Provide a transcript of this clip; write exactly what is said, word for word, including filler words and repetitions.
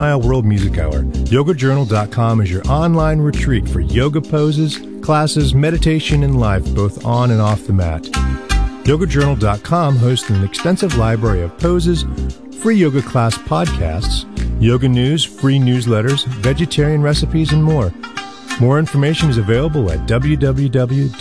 World Music Hour. yoga journal dot com is your online retreat for yoga poses, classes, meditation, and life, both on and off the mat. yoga journal dot com hosts an extensive library of poses, free yoga class podcasts, yoga news, free newsletters, vegetarian recipes, and more. More information is available at w w w dot